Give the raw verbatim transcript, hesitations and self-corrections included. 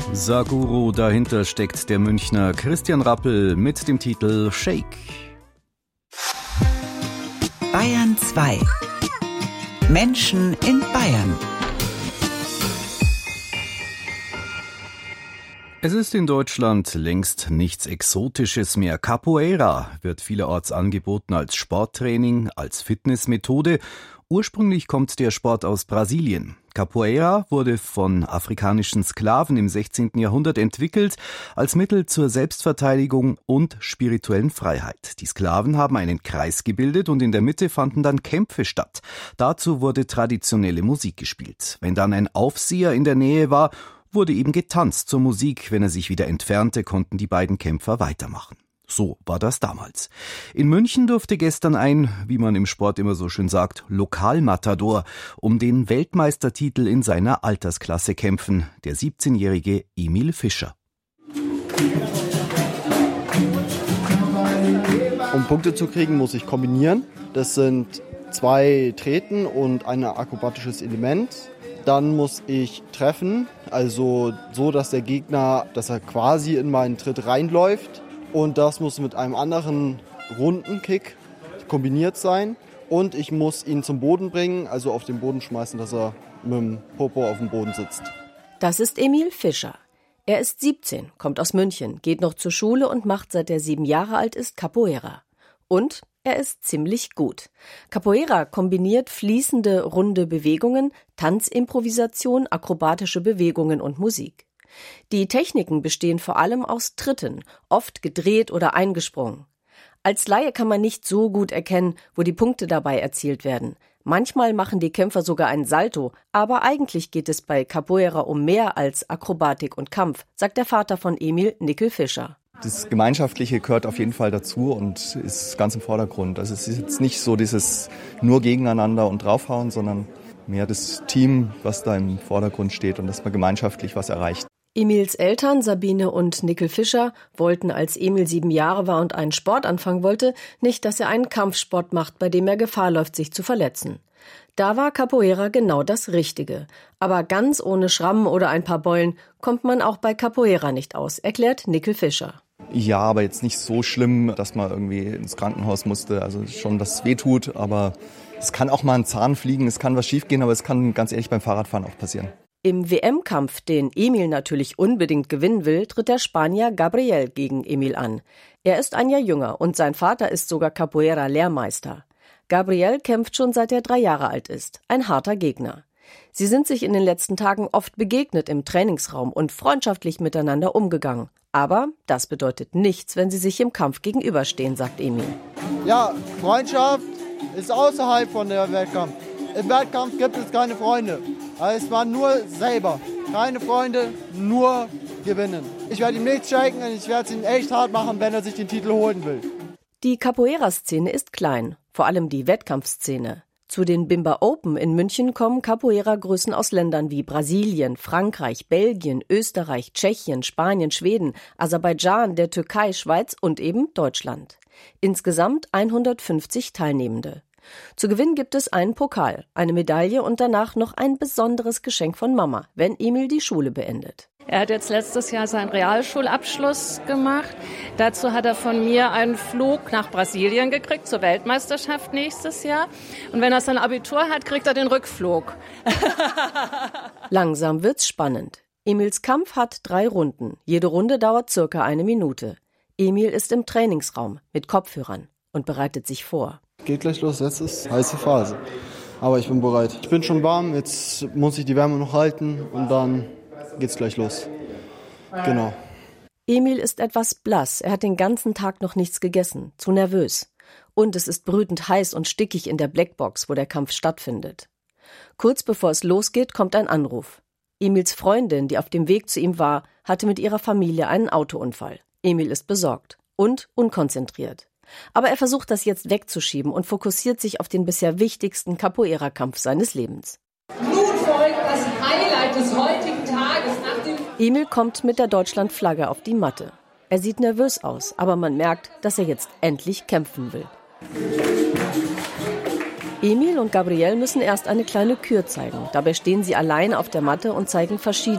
Saguro, dahinter steckt der Münchner Christian Rappel mit dem Titel Shake. Bayern zwei. Menschen in Bayern. Es ist in Deutschland längst nichts Exotisches mehr. Capoeira wird vielerorts angeboten als Sporttraining, als Fitnessmethode. Ursprünglich kommt der Sport aus Brasilien. Capoeira wurde von afrikanischen Sklaven im sechzehnten Jahrhundert entwickelt als Mittel zur Selbstverteidigung und spirituellen Freiheit. Die Sklaven haben einen Kreis gebildet und in der Mitte fanden dann Kämpfe statt. Dazu wurde traditionelle Musik gespielt. Wenn dann ein Aufseher in der Nähe war, wurde eben getanzt zur Musik. Wenn er sich wieder entfernte, konnten die beiden Kämpfer weitermachen. So war das damals. In München durfte gestern ein, wie man im Sport immer so schön sagt, Lokalmatador um den Weltmeistertitel in seiner Altersklasse kämpfen, der siebzehnjährige Emil Fischer. Um Punkte zu kriegen, muss ich kombinieren. Das sind zwei Treten und ein akrobatisches Element. Dann muss ich treffen, also so, dass der Gegner, dass er quasi in meinen Tritt reinläuft. Und das muss mit einem anderen runden Kick kombiniert sein. Und ich muss ihn zum Boden bringen, also auf den Boden schmeißen, dass er mit dem Popo auf dem Boden sitzt. Das ist Emil Fischer. Er ist siebzehn, kommt aus München, geht noch zur Schule und macht, seit er sieben Jahre alt ist, Capoeira. Und er ist ziemlich gut. Capoeira kombiniert fließende, runde Bewegungen, Tanzimprovisation, akrobatische Bewegungen und Musik. Die Techniken bestehen vor allem aus Tritten, oft gedreht oder eingesprungen. Als Laie kann man nicht so gut erkennen, wo die Punkte dabei erzielt werden. Manchmal machen die Kämpfer sogar einen Salto, aber eigentlich geht es bei Capoeira um mehr als Akrobatik und Kampf, sagt der Vater von Emil, Nickel Fischer. Das Gemeinschaftliche gehört auf jeden Fall dazu und ist ganz im Vordergrund. Also es ist jetzt nicht so dieses nur gegeneinander und draufhauen, sondern mehr das Team, was da im Vordergrund steht und dass man gemeinschaftlich was erreicht. Emils Eltern, Sabine und Nickel Fischer, wollten, als Emil sieben Jahre war und einen Sport anfangen wollte, nicht, dass er einen Kampfsport macht, bei dem er Gefahr läuft, sich zu verletzen. Da war Capoeira genau das Richtige. Aber ganz ohne Schrammen oder ein paar Beulen kommt man auch bei Capoeira nicht aus, erklärt Nickel Fischer. Ja, aber jetzt nicht so schlimm, dass man irgendwie ins Krankenhaus musste. Also schon, dass es weh tut, aber es kann auch mal ein Zahn fliegen, es kann was schiefgehen, aber es kann ganz ehrlich beim Fahrradfahren auch passieren. Im W M-Kampf, den Emil natürlich unbedingt gewinnen will, tritt der Spanier Gabriel gegen Emil an. Er ist ein Jahr jünger und sein Vater ist sogar Capoeira-Lehrmeister. Gabriel kämpft schon seit er drei Jahre alt ist. Ein harter Gegner. Sie sind sich in den letzten Tagen oft begegnet im Trainingsraum und freundschaftlich miteinander umgegangen. Aber das bedeutet nichts, wenn sie sich im Kampf gegenüberstehen, sagt Emil. Ja, Freundschaft ist außerhalb von der Wettkampf. Im Wettkampf gibt es keine Freunde. Also es waren nur selber. Keine Freunde, nur gewinnen. Ich werde ihm nichts schenken und ich werde es ihm echt hart machen, wenn er sich den Titel holen will. Die Capoeira-Szene ist klein, vor allem die Wettkampfszene. Zu den Bimba Open in München kommen Capoeira-Größen aus Ländern wie Brasilien, Frankreich, Belgien, Österreich, Tschechien, Spanien, Schweden, Aserbaidschan, der Türkei, Schweiz und eben Deutschland. Insgesamt hundertfünfzig Teilnehmende. Zu gewinnen gibt es einen Pokal, eine Medaille und danach noch ein besonderes Geschenk von Mama, wenn Emil die Schule beendet. Er hat jetzt letztes Jahr seinen Realschulabschluss gemacht. Dazu hat er von mir einen Flug nach Brasilien gekriegt, zur Weltmeisterschaft nächstes Jahr. Und wenn er sein Abitur hat, kriegt er den Rückflug. Langsam wird's spannend. Emils Kampf hat drei Runden. Jede Runde dauert circa eine Minute. Emil ist im Trainingsraum mit Kopfhörern und bereitet sich vor. Geht gleich los, jetzt ist heiße Phase. Aber ich bin bereit. Ich bin schon warm, jetzt muss ich die Wärme noch halten und dann geht's gleich los. Genau. Emil ist etwas blass. Er hat den ganzen Tag noch nichts gegessen. Zu nervös. Und es ist brütend heiß und stickig in der Blackbox, wo der Kampf stattfindet. Kurz bevor es losgeht, kommt ein Anruf. Emils Freundin, die auf dem Weg zu ihm war, hatte mit ihrer Familie einen Autounfall. Emil ist besorgt und unkonzentriert. Aber er versucht, das jetzt wegzuschieben und fokussiert sich auf den bisher wichtigsten Capoeira-Kampf seines Lebens. Nun folgt das Highlight des heutigen Tages. Nach dem Emil kommt mit der Deutschlandflagge auf die Matte. Er sieht nervös aus, aber man merkt, dass er jetzt endlich kämpfen will. Emil und Gabriel müssen erst eine kleine Kür zeigen. Dabei stehen sie allein auf der Matte und zeigen verschiedene